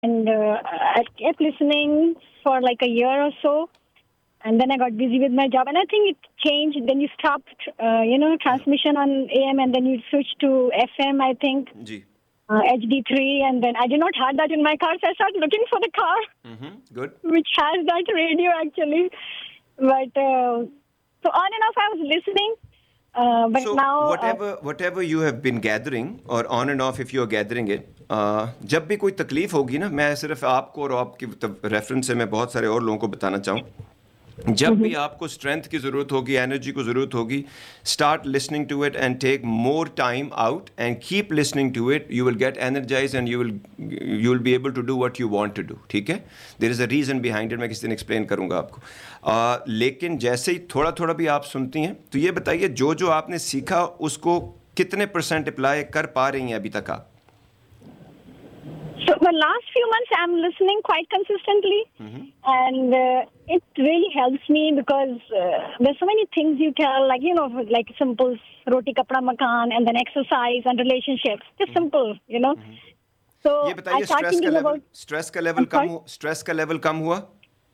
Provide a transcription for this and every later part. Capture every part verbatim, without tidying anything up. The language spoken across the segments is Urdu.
and uh, I kept listening for like a year or so, and then I got busy with my job, and I think it changed. Then you stopped, uh, you know, transmission on A M, and then you switched to F M, I think, ji. uh, H D three, and then I did not have that in my car, so I started looking for the car Mm-hmm. Good. which has that radio actually. But uh, so on and off, I was listening. Uh, but So now, uh, whatever whatever you have been gathering or on and off if you are gathering it, uh, जब भी कोई तकलीफ होगी ना, मैं सिर्फ आपको और आपकी रेफरेंस से मैं बहुत सारे और लोगों को बताना चाहूँ, जब भी आपको स्ट्रेंथ की ज़रूरत होगी, एनर्जी को ज़रूरत होगी, start listening to it and take more time out and keep listening to it. You will get energise and you will you will be able to do what you want to do. ठीक है, there is a reason behind it. मैं किसी दिन एक्सप्लेन करूंगा आपको. uh, लेकिन जैसे ही थोड़ा थोड़ा भी आप सुनती हैं, तो ये बताइए, जो जो आपने सीखा उसको कितने परसेंट अप्लाई कर पा रही हैं अभी तक आप? so the last few months, I'm listening quite consistently, Mm-hmm. and uh, it really helps me because uh, there's so many things you tell, like you know, like simple roti kapda makan, and then exercise and relationships. Just simple, you know. So ये I बताइए, start स्ट्रेस का thinking लेवल about. स्ट्रेस का level I'm come sorry? Who- stress का लेवल कम हुआ?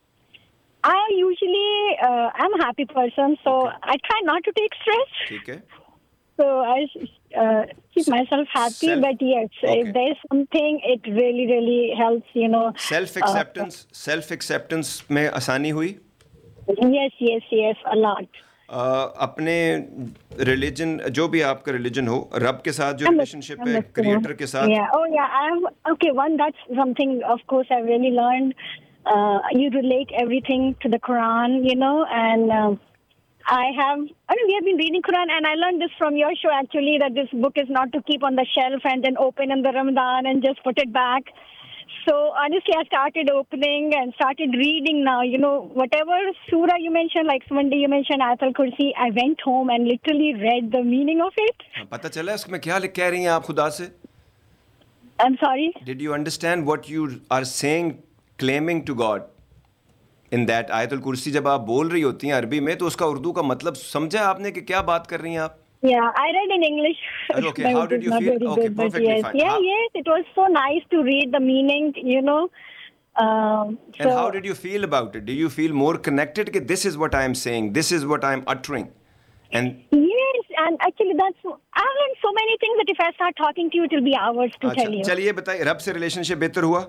I usually uh, I'm a happy person, so Okay. I try not to take stress. ठीक है. So I uh, keep Se- myself happy, self- but yes, Okay. if there is something, it really, really helps, you know. Self Uh, acceptance self acceptance में आसानी हुई? yes, yes, yes, a lot. uh, अपने रिलीजन, जो भी आपका रिलीजन हो, रब के साथ जो I'm रिलेशनशिप I'm है, listening. क्रिएटर के साथ, Yeah. Oh, yeah. I'm okay. One, that's something. Of course, I really learned. Uh, you relate everything to the Quran, you know, and um I have. I mean, we have been reading Quran, and I learned this from your show actually. That this book is not to keep on the shelf and then open in the Ramadan and just put it back. So honestly, I started opening and started reading now. You know, whatever surah you mentioned, like one day you mentioned Ayatul Kursi, I went home and literally read the meaning of it. हाँ, पता चला उसमें क्या लिख कह रही हैं आप खुदा से? I'm sorry. Did you understand what you are saying, claiming to God in that आयतुल कुर्सी जब आप बोल रही होती हैं अरबी में, तो उसका उर्दू का मतलब समझा आपने कि क्या बात कर रही हैं आप? Yeah, I read in English. Okay, but how it did is you not feel? very Okay, good, but perfectly yes, fine. yeah, How- yes, it was so nice to read the meaning, you know. Um, And so, how did you feel about it? Do you feel more connected कि this is what I am saying, this is what I am uttering? And yes, and actually that's, I learned so many things that if I start talking to you, it will be hours to अच्छा, tell you. चलिए बताइए, रब से रिलेशनशिप बेहतर हुआ?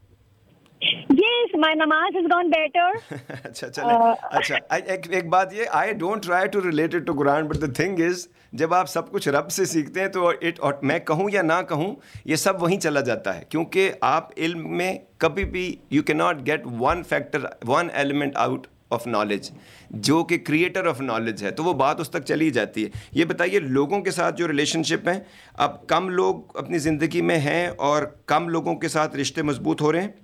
Yes, my namaz has gone better. अच्छा चले अच्छा I- एक एक बात ये, I don't try to relate it to Quran, but the thing is, जब आप सब कुछ रब से सीखते हैं तो इट, और मैं कहूँ या ना कहूँ, ये सब वहीं चला जाता है, क्योंकि आप इल्म में कभी भी you can not get one factor, one element out of knowledge, जो कि क्रिएटर ऑफ नॉलेज है, तो वो बात उस तक चली जाती है. ये बताइए, लोगों के साथ जो रिलेशनशिप हैं, अब कम लोग अपनी ज़िंदगी में हैं और कम लोगों के साथ रिश्ते मजबूत हो रहे हैं?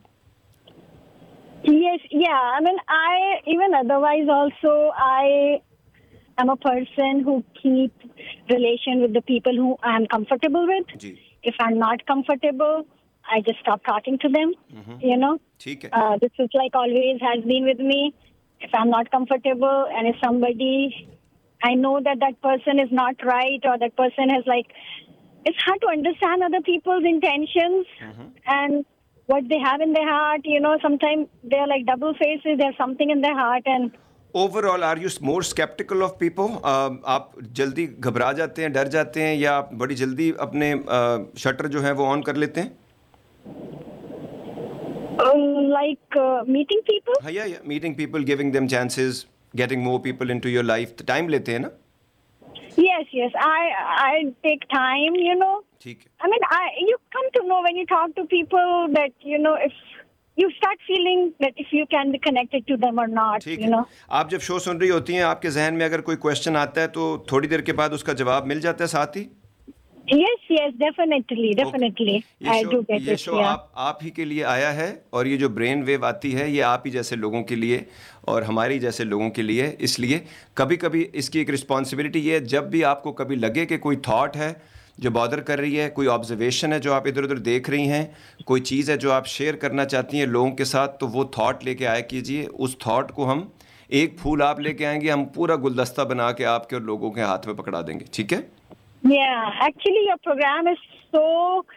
Yes, yeah. I mean, I even otherwise also I am a person who keep relation with the people who I am comfortable with. Ji. If I'm not comfortable, I just stop talking to them. You know, ठीक है. uh, this is like always has been with me. If I'm not comfortable, and if somebody I know that that person is not right, or that person has like, it's hard to understand other people's intentions and what they have in their heart. You know, sometimes they're like double faces. There's something in their heart, and overall are you more sceptical of people? आप जल्दी घबरा जाते हैं, डर जाते हैं, या आप बड़ी जल्दी अपने शटर जो है वो ऑन कर लेते हैं? uh, like uh, meeting people. हाँ, या meeting people, giving them chances, getting more people into your life, time लेते हैं ना? Yes, yes. I I take time. You know. ठीक है. I mean, I you come to know when you talk to people that you know if you start feeling that if you can be connected to them or not. ठीक You है. know. आप जब शो सुन रही होती हैं, आपके जहन में अगर कोई क्वेश्चन आता है तो थोड़ी देर के बाद उसका जवाब मिल जाता है साथ ही? Yes, yes, definitely, definitely. ये I शो do get ये it. Show Yeah. आप आप ही के लिए आया है, और ये जो ब्रेन वेव आती है ये आप ही जैसे लोगों के लिए और हमारी जैसे लोगों के लिए. इसलिए कभी कभी इसकी एक रिस्पॉन्सिबिलिटी ये है, जब भी आपको कभी लगे कि कोई थॉट है जो बॉदर कर रही है, कोई ऑब्जर्वेशन है जो आप इधर उधर देख रही हैं, कोई चीज़ है जो आप शेयर करना चाहती हैं लोगों के साथ, तो वो थॉट लेके आया कीजिए. उस थॉट को हम, एक फूल आप लेके आएंगे, हम पूरा गुलदस्ता बना के आपके और लोगों के हाथ में पकड़ा देंगे. ठीक है? Yeah, actually, your program is so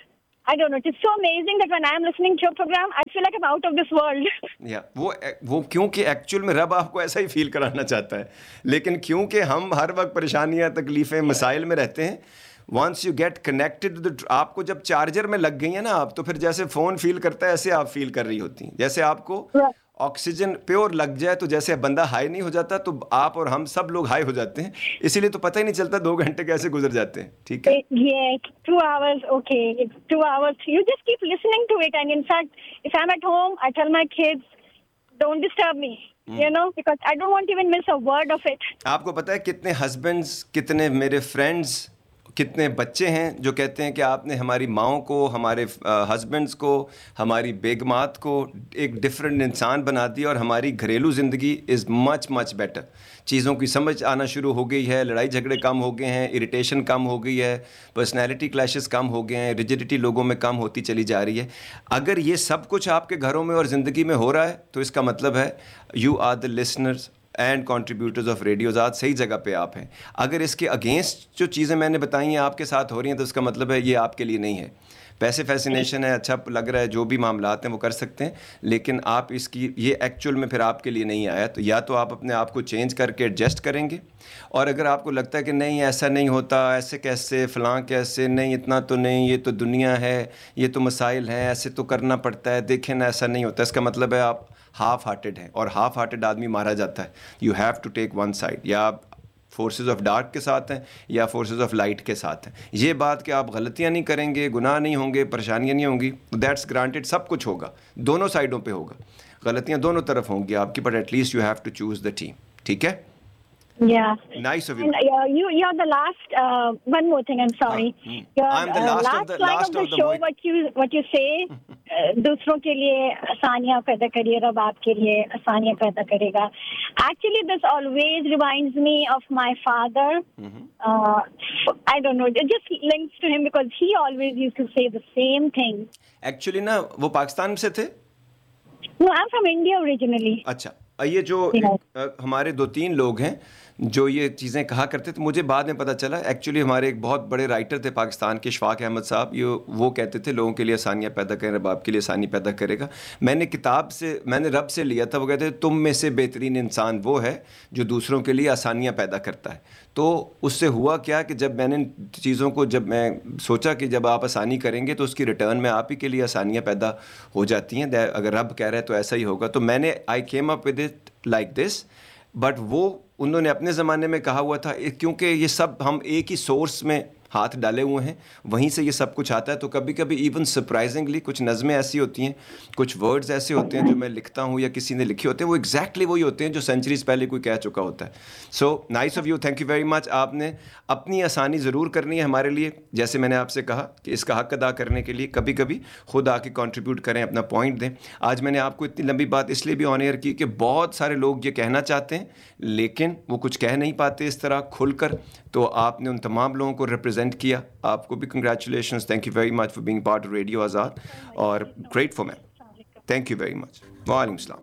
I don't know. It's so amazing that when I am listening to your program, I feel like I'm out of this world. یا وہ وہ کیونکہ ایکچوئل میں رب آپ کو ایسا ہی فیل کرانا چاہتا ہے, لیکن کیونکہ ہم ہر وقت پریشانیاں, تکلیفیں, مسائل میں رہتے ہیں. وانس یو گیٹ کنیکٹڈ, آپ کو جب چارجر میں لگ گئی ہیں نا آپ, تو پھر جیسے فون فیل کرتا ہے ایسے آپ فیل کر رہی ہوتی ہیں. جیسے آپ کو آکسیجن پیور لگ جائے تو جیسے بندہ ہائی نہیں ہو جاتا, تو آپ اور ہم سب لوگ ہائی ہو جاتے ہیں. اسی لیے تو پتہ ہی نہیں چلتا دو گھنٹے کیسے گزر جاتے ہیں. ٹھیک ہے, Yeah, two hours, okay. It's two hours. You just keep listening to it. And in fact, if I'm at home, I tell my kids, don't disturb me, mm. you know, because I don't want to even miss a word of it. آپ کو پتہ ہے کتنے ہسبینڈز, کتنے میرے فرینڈز, کتنے بچے ہیں جو کہتے ہیں کہ آپ نے ہماری ماؤں کو, ہمارے ہسبینڈز کو, ہماری بیگمات کو ایک ڈفرینٹ انسان بنا دیا, اور ہماری گھریلو زندگی از مچ مچ بیٹر. چیزوں کی سمجھ آنا شروع ہو گئی ہے, لڑائی جھگڑے کم ہو گئے ہیں, اریٹیشن کم ہو گئی ہے, پرسنالٹی کلیشز کم ہو گئے ہیں, ریجڈیٹی لوگوں میں کم ہوتی چلی جا رہی ہے. اگر یہ سب کچھ آپ کے گھروں میں اور زندگی میں ہو رہا ہے تو اس کا مطلب ہے you are the listeners and contributors of radio آزاد, صحیح جگہ پہ آپ ہیں. اگر اس کے اگینسٹ جو چیزیں میں نے بتائی ہیں آپ کے ساتھ ہو رہی ہیں, تو اس کا مطلب ہے یہ آپ کے لیے نہیں ہے. پیسے فیسینیشن ہے, اچھا لگ رہا ہے, جو بھی معاملات ہیں وہ کر سکتے ہیں, لیکن آپ اس کی یہ ایکچوئل میں پھر آپ کے لیے نہیں آیا. تو یا تو آپ اپنے آپ کو چینج کر کے ایڈجسٹ کریں گے, اور اگر آپ کو لگتا ہے کہ نہیں ایسا نہیں ہوتا, ایسے کیسے, فلاں کیسے, نہیں اتنا تو نہیں, یہ تو دنیا ہے, یہ تو مسائل ہیں, ایسے تو کرنا پڑتا ہے, دیکھیں نا ایسا نہیں ہوتا, اس کا مطلب ہے آپ ہاف ہارٹیڈ ہیں, اور ہاف ہارٹیڈ آدمی مارا جاتا ہے. You have to take one side, یا آپ فورسز آف ڈارک کے ساتھ ہیں یا فورسز آف لائٹ کے ساتھ ہیں. یہ بات کہ آپ غلطیاں نہیں کریں گے, گناہ نہیں ہوں گے, پریشانیاں نہیں ہوں گی, دیٹس گرانٹیڈ, سب کچھ ہوگا, دونوں سائڈوں پہ ہوگا, غلطیاں دونوں طرف ہوں گی آپ کی, but at least you have to choose the team. ٹھیک ہے, Yeah. Nice of you. And, uh, you you're the last. Uh, one more thing. I'm sorry. Huh. Hmm. You're I'm the uh, last, last of the line last of the, of the show. voice. What you what you say. uh, دوسروں کے لیے آسانیاں پیدا کریے, رب آپ کے لیے آسانیاں پیدا کرے گا. Actually, this always reminds me of my father. Mm-hmm. Uh, I don't know. It just links to him because he always used to say the same thing. Actually, نا وہ پاکستان سے تھے. No, I'm from India originally. اچھا, یہ جو ہمارے دو تین لوگ ہیں جو یہ چیزیں کہا کرتے تھے, مجھے بعد میں پتہ چلا ایکچولی ہمارے ایک بہت بڑے رائٹر تھے پاکستان کے, اشفاق احمد صاحب, یہ وہ کہتے تھے لوگوں کے لیے آسانیاں پیدا کریں, رب آپ کے لیے آسانی پیدا کرے گا. میں نے کتاب سے, میں نے رب سے لیا تھا, وہ کہتے تھے تم میں سے بہترین انسان وہ ہے جو دوسروں کے لیے آسانیاں پیدا کرتا ہے. تو اس سے ہوا کیا کہ جب میں نے چیزوں کو, جب میں سوچا کہ جب آپ آسانی کریں گے تو اس کی ریٹرن میں آپ ہی کے لیے آسانیاں پیدا ہو جاتی ہیں, اگر رب کہہ رہے تو ایسا ہی ہوگا. تو میں نے I came up with it like this, but وہ انہوں نے اپنے زمانے میں کہا ہوا تھا, کیونکہ یہ سب ہم ایک ہی سورس میں ہاتھ ڈالے ہوئے ہیں, وہیں سے یہ سب کچھ آتا ہے. تو کبھی کبھی ایون سرپرائزنگلی کچھ نظمیں ایسی ہوتی ہیں, کچھ ورڈز ایسے ہوتے ہیں جو میں لکھتا ہوں یا کسی نے لکھے ہوتے ہیں, وہ ایگزیکٹلی وہی ہوتے ہیں جو سینچریز پہلے کوئی کہہ چکا ہوتا ہے. So nice of you, thank you very much. آپ نے اپنی آسانی ضرور کرنی ہے ہمارے لیے, جیسے میں نے آپ سے کہا کہ اس کا حق ادا کرنے کے لیے کبھی کبھی خود آ کے کنٹریبیوٹ کریں, اپنا پوائنٹ دیں. آج میں نے آپ کو اتنی لمبی بات اس لیے بھی آن ایئر کی کہ بہت سارے لوگ یہ کہنا چاہتے ہیں لیکن وہ کچھ کہہ نہیں پاتے اس طرح کھل کر, تو آپ نے ان تمام لوگوں کو ریپرزینٹ کیا. آپ کو بھی congratulations, thank you very much for being part of radio آزاد, اور great for main, thank you very much. وعلیکم السلام.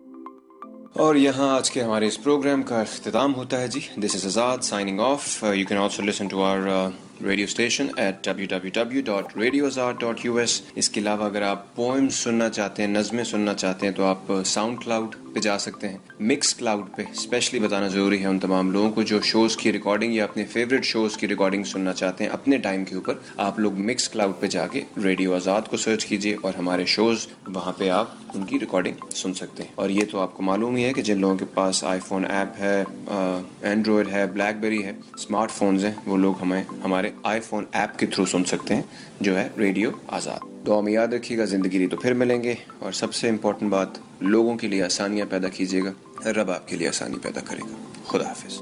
اور یہاں آج کے ہمارے اس پروگرام کا اختتام ہوتا ہے جی. دس از آزاد signing off. You can also listen to our radio station at W W W dot radio Azad dot U S. اس کے علاوہ اگر آپ پوئمز سننا چاہتے ہیں, نظمیں سننا چاہتے ہیں, تو آپ ساؤنڈ کلاؤڈ پہ جا سکتے ہیں. مکس کلاؤڈ پہ اسپیشلی بتانا ضروری ہے ان تمام لوگوں کو جو شوز کی ریکارڈنگ یا اپنے فیوریٹ شوز کی ریکارڈنگ سننا چاہتے ہیں اپنے ٹائم کے اوپر, آپ لوگ مکس کلاؤڈ پہ جا کے ریڈیو آزاد کو سرچ کیجیے اور ہمارے شوز وہاں پہ آپ ان کی ریکارڈنگ سن سکتے ہیں. اور یہ تو آپ کو معلوم ہی ہے کہ جن لوگوں کے پاس آئی فون ایپ ہے, اینڈرائڈ ہے, بلیک بیری ہے, اسمارٹ فونز ہیں, وہ لوگ ہمیں ہمارے آئی فون ایپ کے تھرو سن سکتے ہیں جو ہے ریڈیو آزاد. دعا میں یاد رکھیے گا, زندگی دی تو پھر ملیں گے. اور سب سے امپورٹنٹ بات, لوگوں کے لیے آسانیاں پیدا کیجیے گا, رب آپ کے لیے آسانی پیدا کرے گا. خدا حافظ.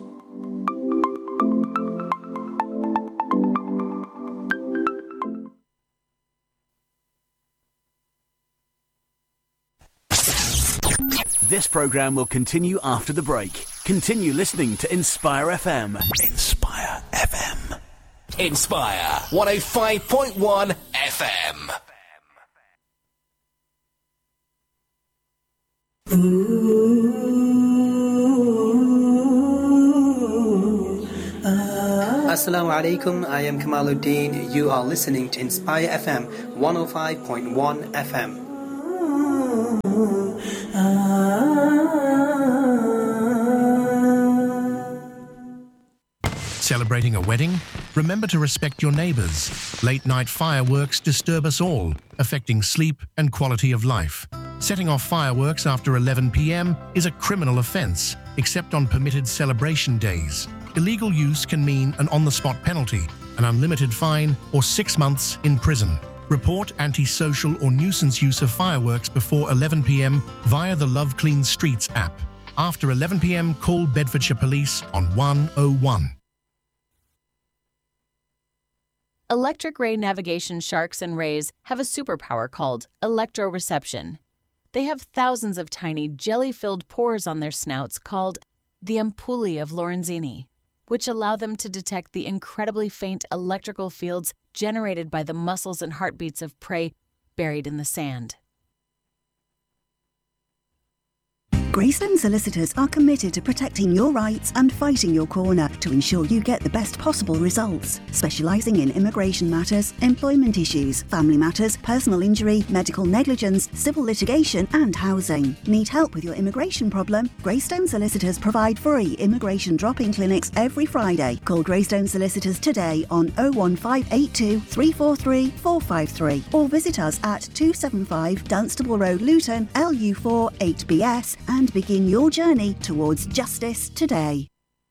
This program will continue after the break. Continue listening to Inspire F M. Inspire F M. Inspire one oh five point one F M. Assalamu alaikum, I am Kamaluddin. You are listening to Inspire F M one oh five point one F M. Celebrating a wedding? Remember to respect your neighbours. Late-night fireworks disturb us all, affecting sleep and quality of life. Setting off fireworks after eleven p.m. is a criminal offence, except on permitted celebration days. Illegal use can mean an on-the-spot penalty, an unlimited fine, or six months in prison. Report antisocial or nuisance use of fireworks before eleven p.m. via the Love Clean Streets app. After eleven p.m, call Bedfordshire Police on one oh one. Electric ray navigation sharks and rays have a superpower called electroreception. They have thousands of tiny jelly-filled pores on their snouts called the ampullae of Lorenzini, which allow them to detect the incredibly faint electrical fields generated by the muscles and heartbeats of prey buried in the sand. Greystone Solicitors are committed to protecting your rights and fighting your corner to ensure you get the best possible results. Specialising in immigration matters, employment issues, family matters, personal injury, medical negligence, civil litigation and housing. Need help with your immigration problem? Greystone Solicitors provide free immigration drop-in clinics every Friday. Call Greystone Solicitors today on oh one five eight two, three four three, four five three or visit us at two seventy-five Dunstable Road, Luton, L U four eight B S and and begin your journey towards justice today.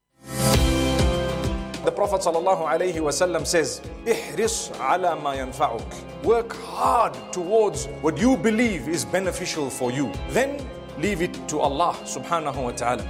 The Prophet sallallahu alaihi wasallam says, "Ihris ala ma yanfa'uk." Work hard towards what you believe is beneficial for you. Then leave it to Allah subhanahu wa ta'ala.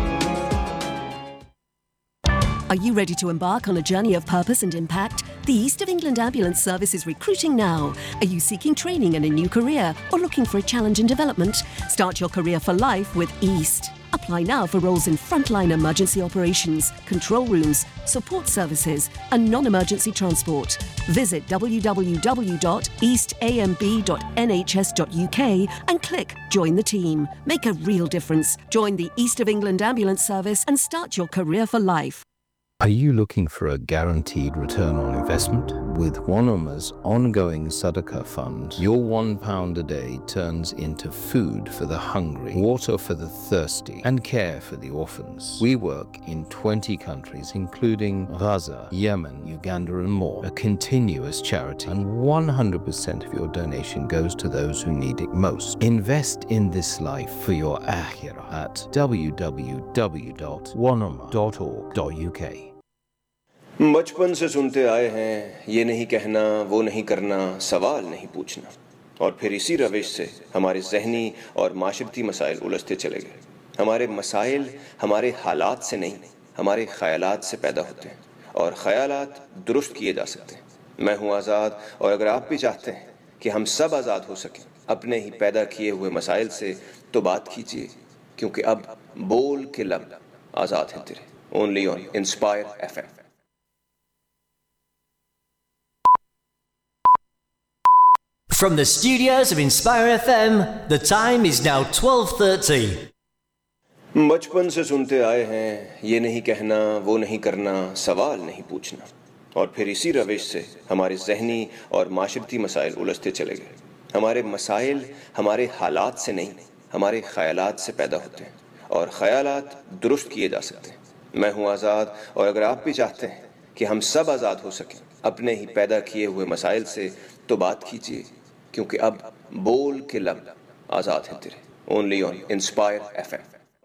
Are you ready to embark on a journey of purpose and impact? The East of England Ambulance Service is recruiting now. Are you seeking training and a new career or looking for a challenge in development? Start your career for life with East. Apply now for roles in frontline emergency operations, control rooms, support services and non-emergency transport. Visit w w w dot east a m b dot n h s dot u k and click Join the Team. Make a real difference. Join the East of England Ambulance Service and start your career for life. Are you looking for a guaranteed return on investment? With One Ummah's ongoing Sadaqah fund, your one pound a day turns into food for the hungry, water for the thirsty, and care for the orphans. We work in twenty countries, including Gaza, Yemen, Uganda, and more. A continuous charity, and one hundred percent of your donation goes to those who need it most. Invest in this life for your akhirah at w w w dot one ummah dot org dot u k. बचपन से सुनते आए हैं ये नहीं कहना वो नहीं करना सवाल नहीं पूछना और फिर इसी रविश से हमारे ज़हनी और माशरती मसाइल उलझते चले गए हमारे मसाइल हमारे हालात से नहीं हमारे ख़यालात से पैदा होते हैं और ख़यालात दुरुस्त किए जा सकते हैं मैं हूँ आज़ाद और अगर आप भी चाहते हैं कि हम सब आज़ाद हो सकें अपने ही पैदा किए हुए मसाइल से तो बात कीजिए क्योंकि अब बोल के लब आज़ाद हैं तेरे only on inspire FM From the studios of Inspire F M, the time is now twelve thirty. बचपन से सुनते आए हैं ये नहीं कहना वो नहीं करना सवाल नहीं पूछना और फिर इसी रविश से हमारे ज़हनी और माशरती मसाइल उलझते चले गए हमारे मसाइल हमारे हालात से नहीं हमारे ख़यालात से पैदा होते हैं और ख़यालात दुरुस्त किए जा सकते हैं मैं हूँ आज़ाद और अगर आप भी चाहते हैं कि हम सब आज़ाद हो सकें अपने ही पैदा किए हुए मसाइल से तो बात कीजिए क्योंकि अब बोल के लब आज़ाद हैं तेरे only on inspire FM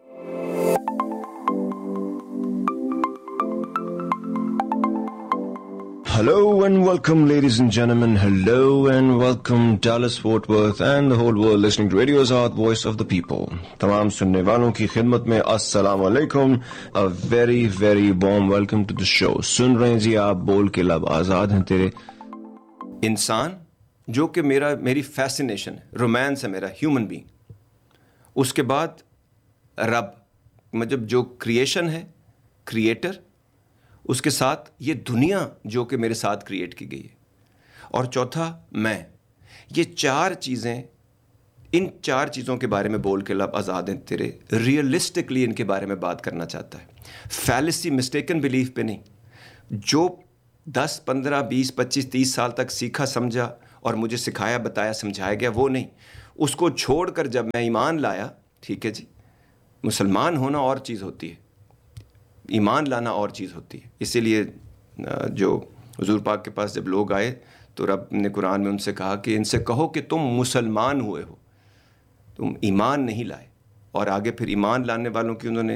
Hello and welcome, ladies and gentlemen. Hello and welcome, Dallas, Fort Worth and the whole world listening to Radio Azad, Voice of the People. तमाम सुनने वालों की खिदमत में अस्सलाम वालेकुम. A very very warm welcome to the show. सुन रहे हैं जी आप बोल के लब आज़ाद हैं तेरे. इंसान जो कि मेरा मेरी फैसिनेशन है, रोमांस है मेरा, ह्यूमन बीइंग. उसके बाद रब, मतलब जो क्रिएशन है, क्रिएटर, उसके साथ ये दुनिया जो कि मेरे साथ क्रिएट की गई है, और चौथा मैं. ये चार चीज़ें, इन चार चीज़ों के बारे में बोल के लब आज़ाद हैं तेरे रियलिस्टिकली इनके बारे में बात करना चाहता है. फैलिसी, मिस्टेकन बिलीफ पे नहीं, جو دس پندرہ بیس پچیس تیس سال تک سیکھا سمجھا اور مجھے سکھایا بتایا سمجھایا گیا وہ نہیں. اس کو چھوڑ کر جب میں ایمان لایا, ٹھیک ہے جی, مسلمان ہونا اور چیز ہوتی ہے, ایمان لانا اور چیز ہوتی ہے. اسی لیے جو حضور پاک کے پاس جب لوگ آئے تو رب نے قرآن میں ان سے کہا کہ ان سے کہو کہ تم مسلمان ہوئے ہو, تم ایمان نہیں لائے. اور آگے پھر ایمان لانے والوں کی انہوں نے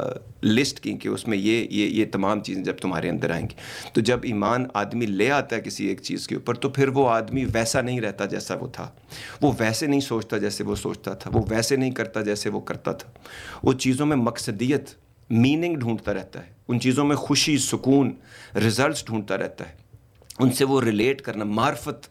لسٹ کی کہ اس میں یہ یہ یہ تمام چیزیں جب تمہارے اندر آئیں گی. تو جب ایمان آدمی لے آتا ہے کسی ایک چیز کے اوپر تو پھر وہ آدمی ویسا نہیں رہتا جیسا وہ تھا, وہ ویسے نہیں سوچتا جیسے وہ سوچتا تھا, وہ ویسے نہیں کرتا جیسے وہ کرتا تھا. وہ چیزوں میں مقصدیت, میننگ ڈھونڈتا رہتا ہے, ان چیزوں میں خوشی, سکون, ریزلٹس ڈھونڈتا رہتا ہے. ان سے وہ ریلیٹ کرنا, معرفت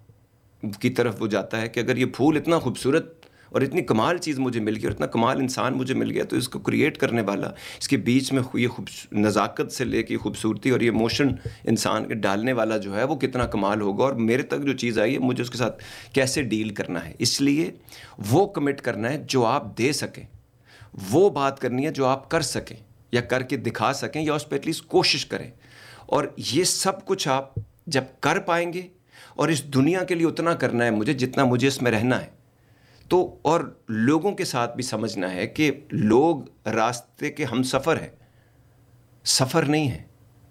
کی طرف وہ جاتا ہے کہ اگر یہ پھول اتنا خوبصورت اور اتنی کمال چیز مجھے مل گئی اور اتنا کمال انسان مجھے مل گیا تو اس کو کریٹ کرنے والا, اس کے بیچ میں یہ خوب نزاکت سے لے کے خوبصورتی اور یہ موشن انسان کے ڈالنے والا جو ہے وہ کتنا کمال ہوگا, اور میرے تک جو چیز آئی ہے مجھے اس کے ساتھ کیسے ڈیل کرنا ہے. اس لیے وہ کمٹ کرنا ہے جو آپ دے سکیں, وہ بات کرنی ہے جو آپ کر سکیں یا کر کے دکھا سکیں یا اس پہ ایٹ لیسٹ کوشش کریں. اور یہ سب کچھ آپ جب کر پائیں گے, اور اس دنیا کے لیے اتنا کرنا ہے مجھے جتنا مجھے اس میں رہنا ہے, تو اور لوگوں کے ساتھ بھی سمجھنا ہے کہ لوگ راستے کے ہم سفر ہیں, سفر نہیں ہے.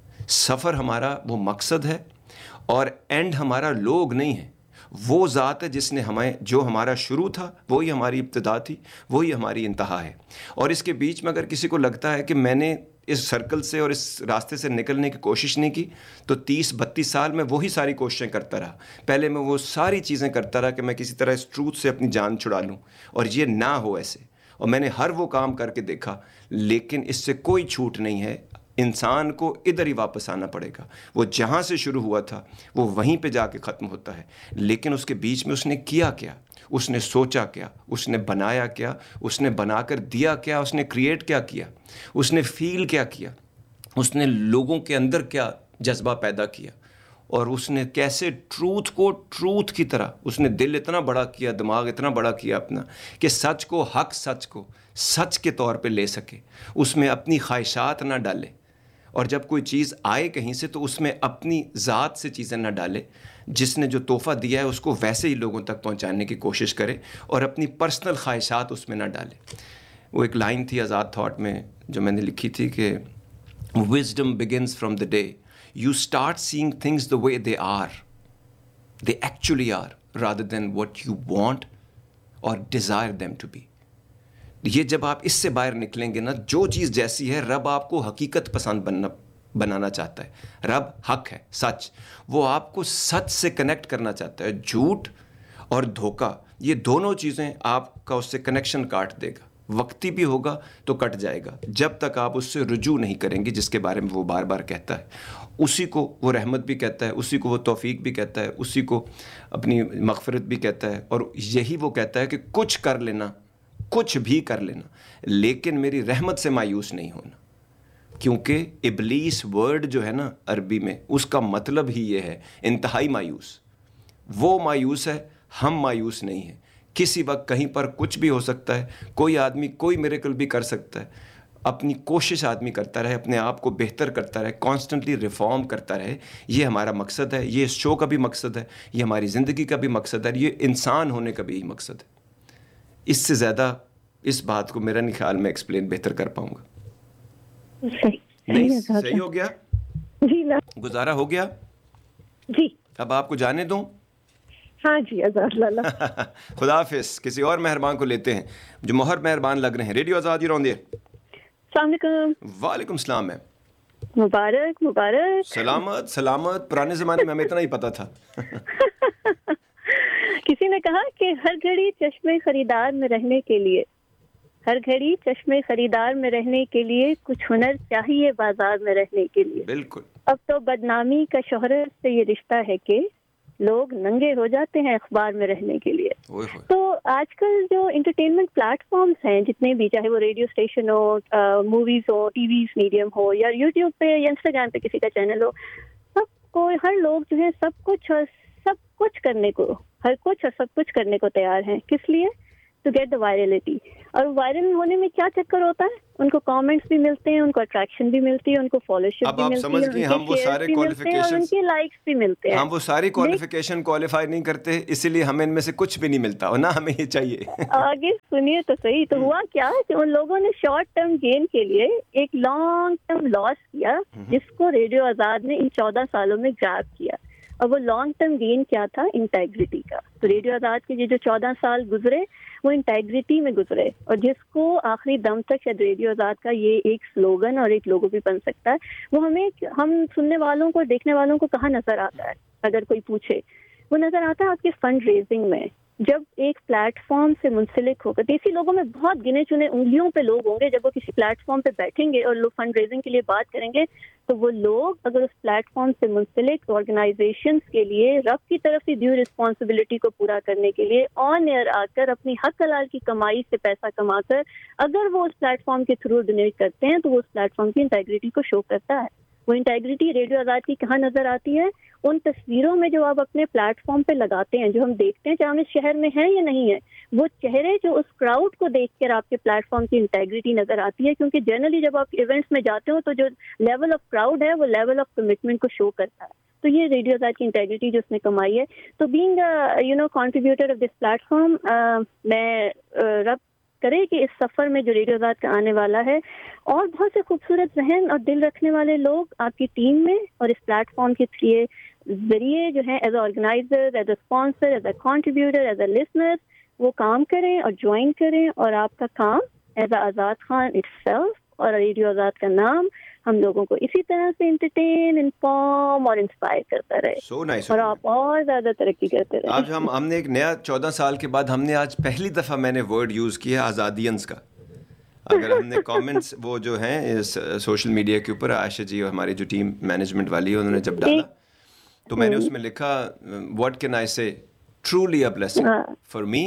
سفر ہمارا وہ مقصد ہے اور اینڈ ہمارا لوگ نہیں ہے. وہ ذات ہے جس نے ہمیں, جو ہمارا شروع تھا وہی ہماری ابتدا تھی, وہی ہماری انتہا ہے. اور اس کے بیچ میں اگر کسی کو لگتا ہے کہ میں نے اس سرکل سے اور اس راستے سے نکلنے کی کوشش نہیں کی, تو تیس بتیس سال میں وہی ساری کوششیں کرتا رہا. پہلے میں وہ ساری چیزیں کرتا رہا کہ میں کسی طرح اس ٹروتھ سے اپنی جان چھڑا لوں, اور یہ نہ ہو ایسے. اور میں نے ہر وہ کام کر کے دیکھا, لیکن اس سے کوئی چھوٹ نہیں ہے. انسان کو ادھر ہی واپس آنا پڑے گا. وہ جہاں سے شروع ہوا تھا وہ وہیں پہ جا کے ختم ہوتا ہے. لیکن اس کے بیچ میں اس نے کیا کیا, اس نے سوچا کیا, اس نے بنایا کیا, اس نے بنا کر دیا کیا, اس نے کریٹ کیا کیا, اس نے فیل کیا کیا, اس نے لوگوں کے اندر کیا جذبہ پیدا کیا, اور اس نے کیسے ٹروتھ کو ٹروتھ کی طرح, اس نے دل اتنا بڑا کیا, دماغ اتنا بڑا کیا اپنا کہ سچ کو, حق سچ کو سچ کے طور پہ لے سکے. اس میں اپنی خواہشات نہ ڈالے, اور جب کوئی چیز آئے کہیں سے تو اس میں اپنی ذات سے چیزیں نہ ڈالے. جس نے جو تحفہ دیا ہے اس کو ویسے ہی لوگوں تک پہنچانے کی کوشش کرے, اور اپنی پرسنل خواہشات اس میں نہ ڈالے. وہ ایک لائن تھی آزاد تھاٹ میں جو میں نے لکھی تھی کہ wisdom begins from the day you start seeing things the way they are, they actually are, rather than what you want or desire them to be. یہ جب آپ اس سے باہر نکلیں گے نا, جو چیز جیسی ہے, رب آپ کو حقیقت پسند بننا بنانا چاہتا ہے. رب حق ہے, سچ, وہ آپ کو سچ سے کنیکٹ کرنا چاہتا ہے. جھوٹ اور دھوکہ, یہ دونوں چیزیں آپ کا اس سے کنیکشن کاٹ دے گا. وقتی بھی ہوگا تو کٹ جائے گا جب تک آپ اس سے رجوع نہیں کریں گے, جس کے بارے میں وہ بار بار کہتا ہے. اسی کو وہ رحمت بھی کہتا ہے, اسی کو وہ توفیق بھی کہتا ہے, اسی کو اپنی مغفرت بھی کہتا ہے. اور یہی وہ کہتا ہے کہ کچھ کر لینا, کچھ بھی کر لینا, لیکن میری رحمت سے مایوس نہیں ہونا. کیونکہ ابلیس ورڈ جو ہے نا عربی میں, اس کا مطلب ہی یہ ہے انتہائی مایوس. وہ مایوس ہے, ہم مایوس نہیں ہیں. کسی وقت کہیں پر کچھ بھی ہو سکتا ہے, کوئی آدمی کوئی میریکل بھی کر سکتا ہے. اپنی کوشش آدمی کرتا رہے, اپنے آپ کو بہتر کرتا رہے, کانسٹنٹلی ریفارم کرتا رہے. یہ ہمارا مقصد ہے, یہ اس شو کا بھی مقصد ہے, یہ ہماری زندگی کا بھی مقصد ہے, یہ انسان ہونے کا بھی یہی مقصد ہے. اس سے زیادہ اس بات کو میرا نہیں خیال میں ایکسپلین بہتر کر پاؤں گا. صحیح نہیں صحیح ہو گیا جی, گزارا ہو گیا جی. اب آپ کو جانے دوں. ہاں جی, آزاد لالا. خدا حافظ. کسی اور مہربان کو لیتے ہیں جو مہر مہربان لگ رہے ہیں. ریڈیو آزاد رون دے. السلام علیکم. وعلیکم السلام میم. مبارک مبارک. سلامت سلامت. پرانے زمانے میں ہمیں اتنا ہی پتا تھا. کسی نے کہا کہ ہر گھڑی چشمے خریدار میں رہنے کے لیے ہر گھڑی چشمے خریدار میں رہنے کے لیے کچھ ہنر چاہیے بازار میں رہنے کے لیے. بالکل. اب تو بدنامی کا شہرت سے یہ رشتہ ہے کہ لوگ ننگے ہو جاتے ہیں اخبار میں رہنے کے لیے. تو آج کل جو انٹرٹینمنٹ پلیٹ فارمز ہیں جتنے بھی, چاہے وہ ریڈیو اسٹیشن ہو, موویز ہو, ٹی ویز میڈیم ہو, یا یوٹیوب پہ یا انسٹاگرام پہ کسی کا چینل ہو, سب کو ہر لوگ جو ہے سب کچھ اور سب کچھ کرنے کو ہر کچھ اور سب کچھ کرنے کو تیار ہیں. کس لیے؟ To get the وائرلٹی. اور وائرل ہونے میں کیا چکر ہوتا ہے, ان کو کامنٹس بھی ملتے ہیں, ان کو اٹریکشن بھی ملتی ہے, ان کو فالوشپ بھی ملتی ہے, ہم وہ سارے کوالیفیکیشن, ان کے لائکس بھی ملتے ہیں. ہم وہ ساری کوالیفیکیشن کوالیفائی نہیں کرتے, اسی لیے ہمیں ان میں سے کچھ بھی نہیں ملتا, اور نہ ہمیں یہ چاہیے. آگے سنیے تو صحیح, تو ہوا کیا کہ ان لوگوں نے شارٹ ٹرم گین کے لیے ایک لانگ ٹرم لاس کیا, جس کو ریڈیو آزاد نے ان چودہ سالوں میں گریب کیا. اور وہ لانگ ٹرم گین کیا تھا؟ انٹیگریٹی کا. تو ریڈیو آزاد کے یہ جو چودہ سال گزرے وہ انٹیگریٹی میں گزرے, اور جس کو آخری دم تک شاید ریڈیو آزاد کا یہ ایک سلوگن اور ایک لوگو بھی بن سکتا ہے. وہ ہمیں, ہم سننے والوں کو, دیکھنے والوں کو کہاں نظر آتا ہے اگر کوئی پوچھے؟ وہ نظر آتا ہے آپ کے فنڈ ریزنگ میں. جب ایک پلیٹ فارم سے منسلک ہو کر, دیسی لوگوں میں بہت گنے چنے انگلیوں پہ لوگ ہوں گے, جب وہ کسی پلیٹ فارم پہ بیٹھیں گے اور لوگ فنڈ ریزنگ کے لیے بات کریں گے, تو وہ لوگ اگر اس پلیٹ فارم سے منسلک آرگنائزیشنز کے لیے رب کی طرف سے ڈیو رسپانسبلٹی کو پورا کرنے کے لیے آن ایئر آ کر اپنی حق حلال کی کمائی سے پیسہ کما کر اگر وہ اس پلیٹ فارم کے تھرو ڈونیٹ کرتے ہیں, تو وہ اس پلیٹ فارم کی انٹیگریٹی کو شو کرتا ہے. وہ انٹیگریٹی ریڈیو آزاد کی کہاں نظر آتی ہے؟ ان تصویروں میں جو آپ اپنے پلیٹ فارم پہ لگاتے ہیں, جو ہم دیکھتے ہیں چاہے ہم اس شہر میں ہیں یا نہیں ہے, وہ چہرے جو اس کراؤڈ کو دیکھ کر آپ کے پلیٹ فارم کی انٹیگریٹی نظر آتی ہے. کیونکہ جنرلی جب آپ ایونٹس میں جاتے ہو تو جو لیول آف کراؤڈ ہے وہ لیول آف کمٹمنٹ کو شو کرتا ہے. تو یہ ریڈیو آزاد کی انٹیگریٹی جو اس نے کمائی ہے. تو being you know contributor of this plate form, میں رب کرے کہ اس سفر میں جو ریڈیو آزاد کا آنے والا ہے, اور بہت سے خوبصورت ذہن اور دل رکھنے والے لوگ آپ کی ٹیم میں اور اس پلیٹ فارم کے ذریعے جو ہیں as a organiser, as a sponsor, as a contributor, as a listener, وہ کام کریں اور جوائن کریں, اور آپ کا کام as a Azad Khan it self اور ریڈیو آزاد کا نام ہم لوگوں کو اسی طرح سے انٹرٹین, انفارم اور انسپائر کرتا رہے. so nice. اور آپ اور زیادہ ترقی کرتے رہے. آج ہم ہم نے ایک نیا چودہ سال کے بعد ہم نے آج پہلی دفعہ میں نے ورڈ یوز کیا آزادینز کا. اگر ہم نے کامنٹس وہ جو ہیں سوشل میڈیا کے اوپر, عائشہ جی اور ہماری جو ٹیم مینجمنٹ والی ہے انہوں نے جب ڈالا, تو میں نے اس میں لکھا واٹ کین آئی سے, truly a blessing for me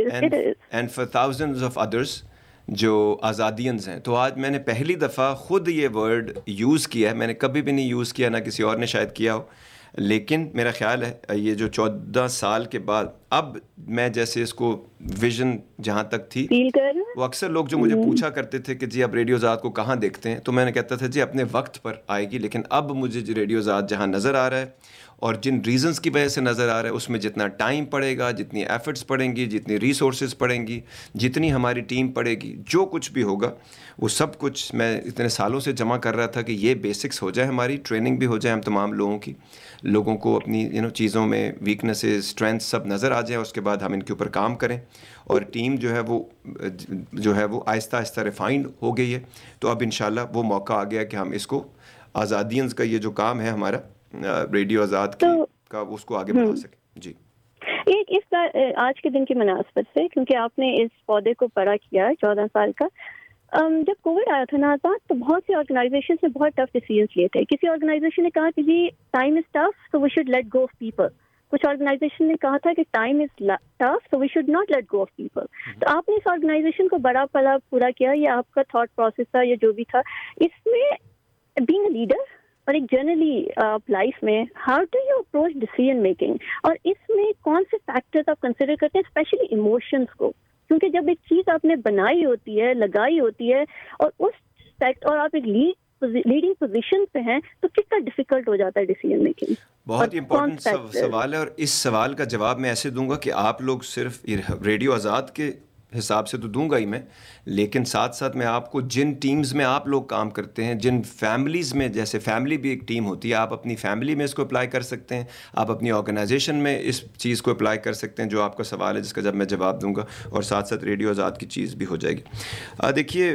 and for thousands of others جو آزادینز ہیں. تو آج میں نے پہلی دفعہ خود یہ ورڈ یوز کیا ہے. میں نے کبھی بھی نہیں یوز کیا, نہ کسی اور نے شاید کیا ہو, لیکن میرا خیال ہے یہ جو چودہ سال کے بعد اب میں جیسے اس کو ویژن جہاں تک تھی, وہ اکثر لوگ جو مجھے پوچھا کرتے تھے کہ جی اب ریڈیو آزاد کو کہاں دیکھتے ہیں, تو میں نے کہتا تھا جی اپنے وقت پر آئے گی, لیکن اب مجھے ریڈیو آزاد جہاں نظر آ رہا ہے اور جن ریزنز کی وجہ سے نظر آ رہا ہے, اس میں جتنا ٹائم پڑے گا, جتنی ایفرٹس پڑیں گی, جتنی ریسورسز پڑیں گی, جتنی ہماری ٹیم پڑے گی, جو کچھ بھی ہوگا وہ سب کچھ میں اتنے سالوں سے جمع کر رہا تھا کہ یہ بیسکس ہو جائے, ہماری ٹریننگ بھی ہو جائے ہم تمام لوگوں کی, لوگوں کو اپنی یو نو چیزوں میں ویکنیسز, اسٹرینتھ سب نظر آ جائیں, اس کے بعد ہم ان کے اوپر کام کریں. اور ٹیم جو ہے وہ جو ہے وہ آہستہ آہستہ ریفائنڈ ہو گئی ہے. تو اب انشاءاللہ وہ موقع آ گیا کہ ہم اس کو آزادینز کا یہ جو کام ہے ہمارا ریڈیو آزاد کی کا, اس کو آگے بڑھا سکیں. جی ایک اس بار آج کے دن کی مناسبت سے, کیونکہ آپ نے اس پودے کو بڑا کیا چودہ سال کا, جب کووڈ آیا تھا نا آزاد, تو بہت سی آرگنائزیشن نے بہت ٹف ڈیسیژنس لیے تھے. کسی آرگنائزیشن نے کہا کہ جی time is tough so we should let go of people. کچھ آرگنائزیشن نے کہا تھا کہ time is tough so we should not let go of people. تو آپ نے اس آرگنائزیشن کو بڑا پلا پورا کیا, یہ آپ کا تھاٹ پروسیس تھا یا جو بھی تھا. اس میں بینگ اے لیڈر اور ایک جنرلی لائف میں how do you approach decision making, اور اس میں کون سے فیکٹرز آپ کنسیڈر کرتے ہیں, اسپیشلی ایموشنس کو, کیونکہ جب ایک چیز آپ نے بنائی ہوتی ہے, لگائی ہوتی ہے, اور اس فیکٹ اور آپ ایک لیڈ لیڈنگ پوزیشن پہ ہیں, تو کتنا ڈیفیکلٹ ہو جاتا ہے ڈیسیژن میکنگ. بہت امپورٹنٹ سوال ہے, اور اس سوال کا جواب میں ایسے دوں گا کہ آپ لوگ صرف ریڈیو آزاد کے حساب سے تو دوں گا ہی میں, لیکن ساتھ ساتھ میں آپ کو جن ٹیمز میں آپ لوگ کام کرتے ہیں, جن فیملیز میں, جیسے فیملی بھی ایک ٹیم ہوتی ہے, آپ اپنی فیملی میں اس کو اپلائی کر سکتے ہیں, آپ اپنی آرگنائزیشن میں اس چیز کو اپلائی کر سکتے ہیں جو آپ کا سوال ہے, جس کا جب میں جواب دوں گا, اور ساتھ ساتھ ریڈیو آزاد کی چیز بھی ہو جائے گی. دیکھیے,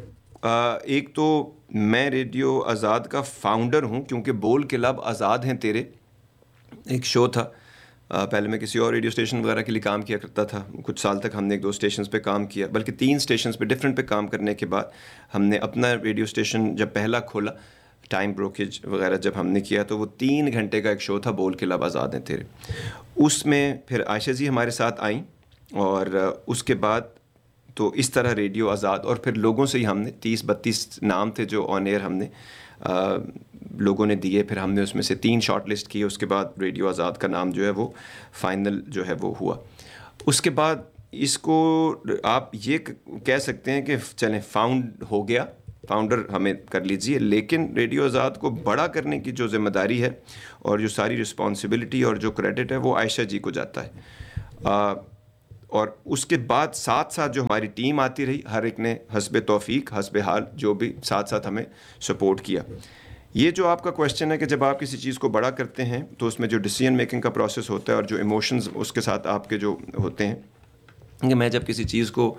ایک تو میں ریڈیو آزاد کا فاؤنڈر ہوں, کیونکہ بول کے لب آزاد ہیں تیرے ایک شو تھا. پہلے میں کسی اور ریڈیو اسٹیشن وغیرہ کے لیے کام کیا کرتا تھا, کچھ سال تک ہم نے ایک دو اسٹیشنز پہ کام کیا, بلکہ تین اسٹیشنز پہ ڈفرینٹ پہ کام کرنے کے بعد ہم نے اپنا ریڈیو اسٹیشن جب پہلا کھولا, ٹائم بروکیج وغیرہ جب ہم نے کیا, تو وہ تین گھنٹے کا ایک شو تھا, بول کے لب آزاد ہیں تیرے. اس میں پھر عائشہ جی ہمارے ساتھ آئیں, اور اس کے بعد تو اس طرح ریڈیو آزاد, اور پھر لوگوں سے ہی ہم نے تیس بتیس نام تھے جو آن ایئر ہم نے آ, لوگوں نے دیے, پھر ہم نے اس میں سے تین شارٹ لسٹ کی, اس کے بعد ریڈیو آزاد کا نام جو ہے وہ فائنل جو ہے وہ ہوا. اس کے بعد اس کو آپ یہ کہہ سکتے ہیں کہ چلیں فاؤنڈ ہو گیا، فاؤنڈر ہمیں کر لیجئے، لیکن ریڈیو آزاد کو بڑا کرنے کی جو ذمہ داری ہے اور جو ساری رسپانسبلٹی اور جو کریڈٹ ہے وہ عائشہ جی کو جاتا ہے. آ, اور اس کے بعد ساتھ ساتھ جو ہماری ٹیم آتی رہی، ہر ایک نے حسب توفیق حسب حال جو بھی ساتھ ساتھ ہمیں سپورٹ کیا. یہ جو آپ کا کویشچن ہے کہ جب آپ کسی چیز کو بڑا کرتے ہیں تو اس میں جو ڈیسیژن میکنگ کا پروسیس ہوتا ہے اور جو ایموشنز اس کے ساتھ آپ کے جو ہوتے ہیں، کہ میں جب کسی چیز کو